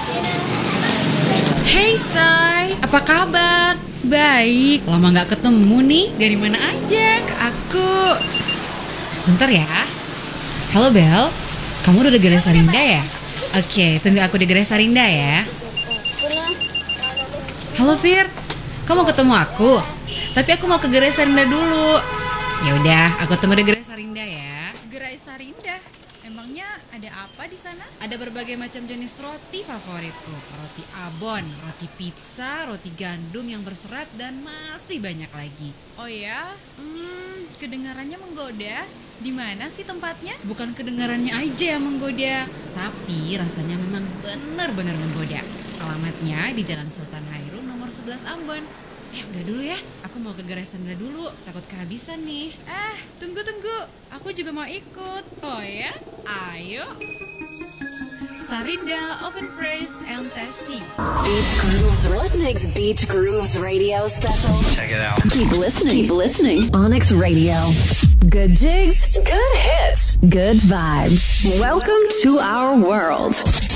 Hey Say, apa kabar? Baik, lama gak ketemu nih. Dari mana aja? Ke aku. Bentar ya. Halo Bel, kamu udah di Gerai Sarinda ya? Oke, tunggu aku di Gerai Sarinda ya. Halo Fir, kamu mau ketemu aku? Tapi aku mau ke Gerai Sarinda dulu. Ya udah, aku tunggu di Gerai Sarinda ya. Gerai Sarinda? Emangnya ada apa di sana? Ada berbagai macam jenis roti favoritku. Roti abon, roti pizza, roti gandum yang berserat, dan masih banyak lagi. Oh ya? Kedengarannya menggoda. Di mana sih tempatnya? Bukan kedengarannya aja yang menggoda, tapi rasanya memang benar-benar menggoda. Alamatnya di Jalan Sultan Hairun nomor 11 Ambon. Udah dulu ya, aku mau ke Gerai Sarinda dulu, takut kehabisan nih. Tunggu. Aku juga mau ikut. Oh ya? Ayo. Sarinda, oven fresh and tasty. Beach Grooves, what makes Beach Grooves Radio special? Check it out. Keep listening. Onyx Radio. Good jigs, good hits, good vibes. Welcome to our world.